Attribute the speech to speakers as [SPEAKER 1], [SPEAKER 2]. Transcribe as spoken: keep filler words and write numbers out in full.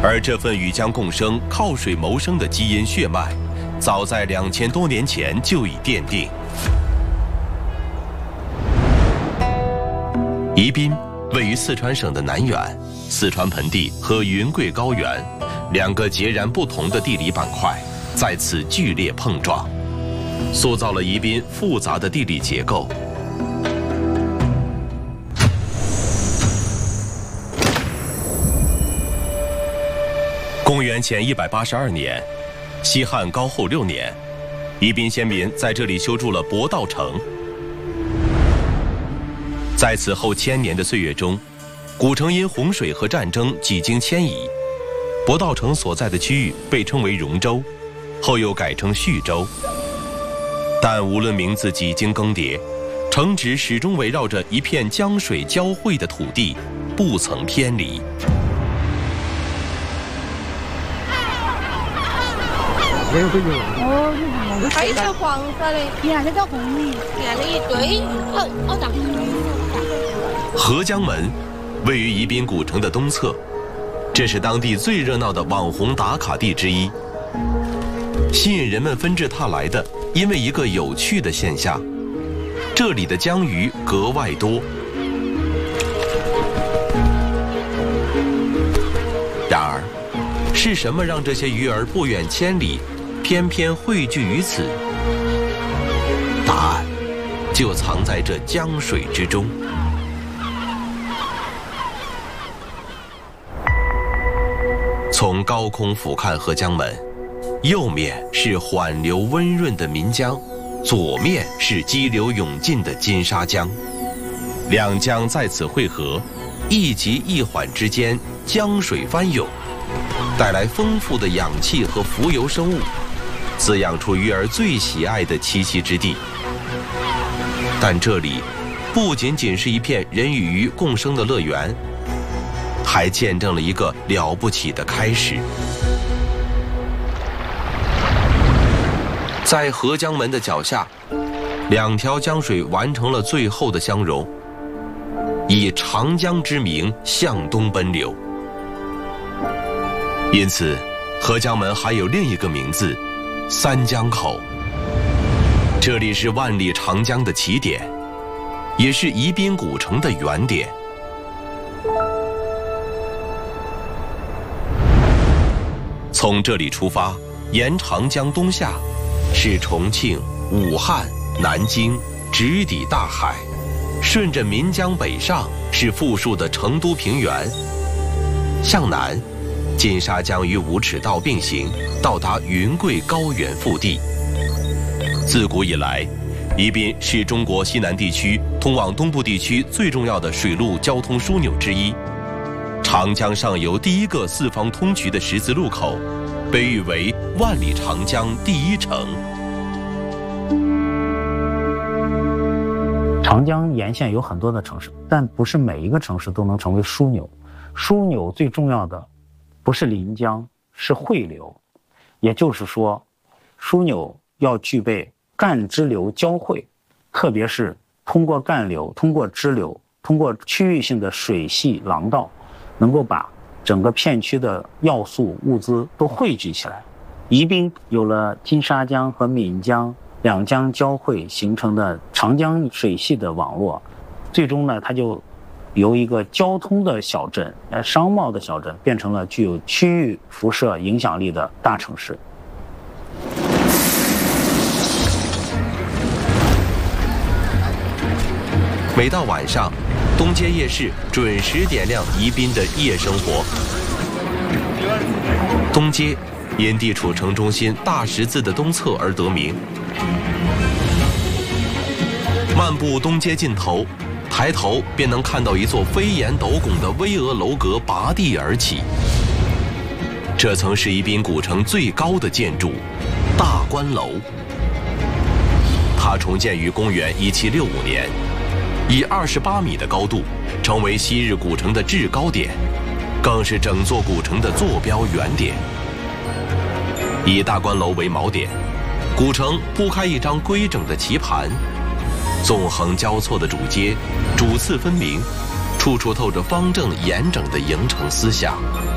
[SPEAKER 1] 而这份与江共生、靠水谋生的基因血脉，早在两千多年前就已奠定。宜宾位于四川省的南缘，四川盆地和云贵高原两个截然不同的地理板块在此剧烈碰撞，塑造了宜宾复杂的地理结构。公元前一百八十二年，西汉高后六年，宜宾先民在这里修筑了博道城。在此后千年的岁月中，古城因洪水和战争几经迁移，博道城所在的区域被称为戎州，后又改称叙州。但无论名字几经更迭，城址始终围绕着一片江水交汇的土地，不曾偏离。
[SPEAKER 2] 哦，还是黄色的，颜色叫红米，颜色一堆，好好长。
[SPEAKER 1] 合江门位于宜宾古城的东侧，这是当地最热闹的网红打卡地之一。吸引人们纷至沓来的，因为一个有趣的现象：这里的江鱼格外多。然而，是什么让这些鱼儿不远千里，偏偏汇聚于此？答案就藏在这江水之中。从高空俯瞰合江门，右面是缓流温润的岷江，左面是激流勇进的金沙江。两江在此汇合，一急一缓之间，江水翻涌，带来丰富的氧气和浮游生物，滋养出鱼儿最喜爱的栖息之地。但这里不仅仅是一片人与鱼共生的乐园，还见证了一个了不起的开始。在合江门的脚下，两条江水完成了最后的相融，以长江之名向东奔流。因此，合江门还有另一个名字——三江口。这里是万里长江的起点，也是宜宾古城的原点。从这里出发，沿长江东下，是重庆、武汉、南京，直抵大海；顺着岷江北上，是富庶的成都平原。向南，金沙江与五尺道并行，到达云贵高原腹地。自古以来，宜宾是中国西南地区通往东部地区最重要的水陆交通枢纽之一。长江上游第一个四方通衢的十字路口，被誉为万里长江第一城。
[SPEAKER 3] 长江沿线有很多的城市，但不是每一个城市都能成为枢纽。枢纽最重要的不是临江，是汇流。也就是说，枢纽要具备干支流交汇，特别是通过干流、通过支流、通过区域性的水系廊道，能够把整个片区的要素物资都汇聚起来。宜宾有了金沙江和岷江两江交汇形成的长江水系的网络，最终呢，它就由一个交通的小镇、呃商贸的小镇，变成了具有区域辐射影响力的大城市。
[SPEAKER 1] 每到晚上，东街夜市准时点亮宜宾的夜生活。东街因地处城中心大十字的东侧而得名。漫步东街尽头，抬头便能看到一座飞檐斗拱的巍峨楼阁拔地而起。这曾是宜宾古城最高的建筑——大观楼。它重建于公元一七六五年。以二十八米的高度，成为昔日古城的制高点，更是整座古城的坐标原点。以大观楼为锚点，古城铺开一张规整的棋盘，纵横交错的主街，主次分明，处处透着方正严整的营城思想。